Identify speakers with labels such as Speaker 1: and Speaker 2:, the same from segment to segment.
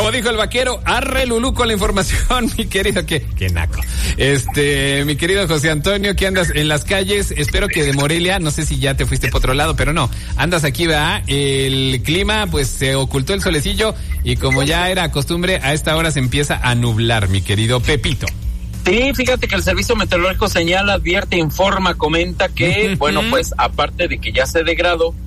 Speaker 1: Como dijo el vaquero, arre Lulú con la información, mi querido, qué naco. Mi querido José Antonio, que andas en las calles, espero que de Morelia, no sé si ya te fuiste por otro lado, pero no, andas aquí, ¿verdad? El clima, pues se ocultó el solecillo y como ya era costumbre, a esta hora se empieza a nublar, mi querido Pepito.
Speaker 2: Sí, fíjate que el Servicio Meteorológico señala, advierte, informa, comenta que, bueno, pues aparte de que ya se degradó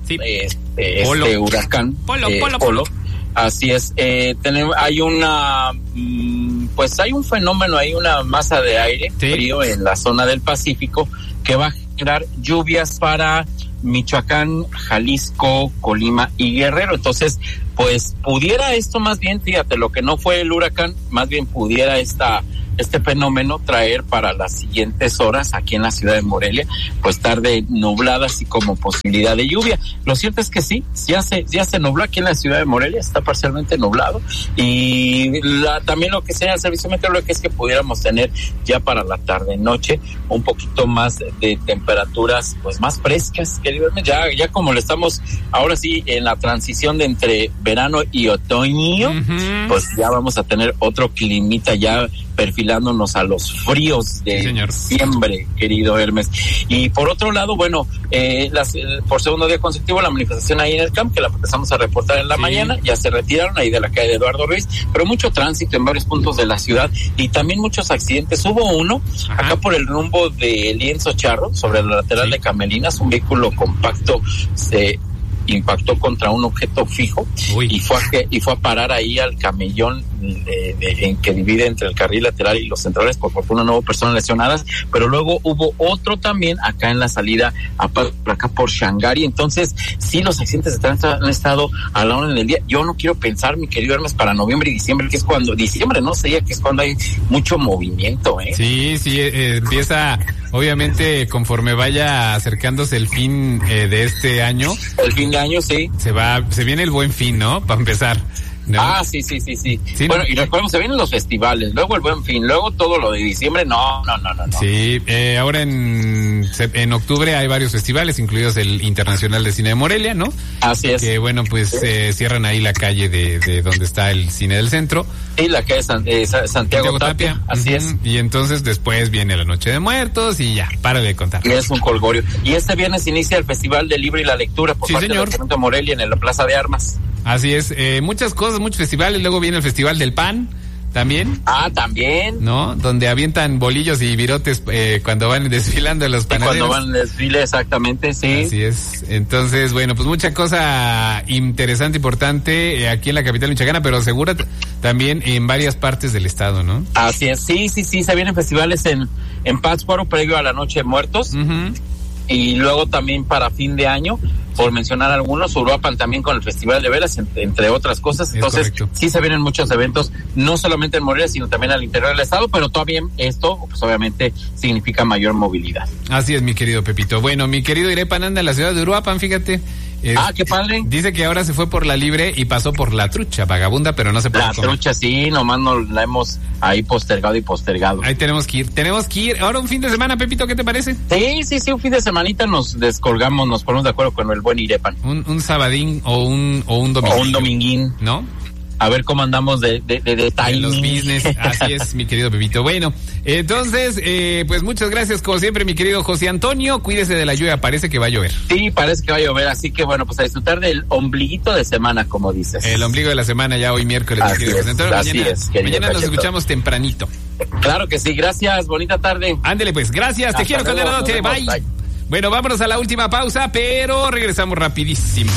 Speaker 2: este huracán Polo, así es, hay una, pues hay un fenómeno, hay una masa de aire frío en la zona del Pacífico que va a generar lluvias para Michoacán, Jalisco, Colima y Guerrero. Entonces, pues pudiera esto más bien, fíjate, lo que no fue el huracán, más bien pudiera este fenómeno traer para las siguientes horas aquí en la ciudad de Morelia, pues tarde nublada, así como posibilidad de lluvia. Lo cierto es que sí, ya se nubló aquí en la ciudad de Morelia, está parcialmente nublado, y también lo que sea el Servicio Meteorológico es que pudiéramos tener ya para la tarde noche un poquito más de temperaturas pues más frescas, querido. Ya como le estamos ahora sí en la transición de entre verano y otoño, pues ya vamos a tener otro climita ya perfilándonos a los fríos de diciembre, querido Hermes. Y por otro lado, bueno, por segundo día consecutivo la manifestación ahí en el camp, que la empezamos a reportar en la mañana, ya se retiraron ahí de la calle de Eduardo Ruiz, pero mucho tránsito en varios puntos de la ciudad y también muchos accidentes. Hubo uno acá por el rumbo de Lienzo Charro, sobre la lateral de Camelinas, un vehículo compacto se impactó contra un objeto fijo y fue a parar ahí al camellón en que divide entre el carril lateral y los centrales. Por fortuna no hubo personas lesionadas, pero luego hubo otro también acá en la salida acá por Shangari. Entonces sí, los accidentes de tránsito han estado a la hora del día. Yo no quiero pensar, mi querido Hermes, para noviembre y diciembre, que es cuando diciembre no sé, que es cuando hay mucho movimiento,
Speaker 1: Sí, empieza obviamente conforme vaya acercándose el fin de este año. El fin de año, sí. Se viene el Buen Fin, ¿no? Para empezar, ¿no?
Speaker 2: Ah, sí. Bueno, y recordemos, se vienen los festivales, luego el Buen Fin, luego todo lo de diciembre, no.
Speaker 1: Sí, ahora en octubre hay varios festivales, incluidos el Internacional de Cine de Morelia, ¿no?
Speaker 2: Así es.
Speaker 1: Que bueno, pues cierran ahí la calle de donde está el Cine del Centro.
Speaker 2: Sí, la calle Santiago Tapia, así es.
Speaker 1: Y entonces después viene la Noche de Muertos y ya, párale de contar.
Speaker 2: Y es un colgorio. Y este viernes inicia el Festival del Libro y la Lectura por parte del Ayuntamiento de Morelia en la Plaza de Armas.
Speaker 1: Así es, muchas cosas, muchos festivales, luego viene el Festival del Pan, también.
Speaker 2: Ah, también.
Speaker 1: ¿No? Donde avientan bolillos y virotes cuando van desfilando los panaderos.
Speaker 2: Cuando van en desfile, exactamente, sí.
Speaker 1: Así es. Entonces, bueno, pues mucha cosa interesante, importante aquí en la capital michoacana, pero segura también en varias partes del estado, ¿no?
Speaker 2: Así es, sí, se vienen festivales en Pátzcuaro previo a la Noche de Muertos. Y luego también para fin de año, por mencionar algunos, Uruapan también con el Festival de Velas, entre otras cosas. Entonces, sí se vienen muchos eventos, no solamente en Morelia, sino también al interior del estado, pero todavía esto, pues obviamente, significa mayor movilidad.
Speaker 1: Así es, mi querido Pepito. Bueno, mi querido Irepan anda en la ciudad de Uruapan, fíjate.
Speaker 2: Qué padre.
Speaker 1: Dice que ahora se fue por la libre y pasó por la trucha, vagabunda, pero no se puede comer.
Speaker 2: La trucha, sí, nomás no la hemos ahí postergado.
Speaker 1: Ahí tenemos que ir. Ahora un fin de semana, Pepito, ¿qué te parece?
Speaker 2: Sí, un fin de semanita nos descolgamos, nos ponemos de acuerdo con el buen Irepan.
Speaker 1: Un sabadín o un dominguín.
Speaker 2: O un dominguín.
Speaker 1: ¿No?
Speaker 2: A ver cómo andamos de
Speaker 1: los business, así es, mi querido Pepito. Bueno, entonces, pues muchas gracias, como siempre, mi querido José Antonio. Cuídese de la lluvia, parece que va a llover.
Speaker 2: Sí, parece que va a llover, así que bueno, pues a disfrutar del ombliguito de semana, como dices.
Speaker 1: El ombligo de la semana, ya hoy miércoles.
Speaker 2: Así es,
Speaker 1: entonces, mañana nos escuchamos tempranito.
Speaker 2: Claro que sí, gracias, bonita tarde.
Speaker 1: Ándele pues, gracias, te quiero, condenado, bye. Bueno, vámonos a la última pausa, pero regresamos rapidísimo.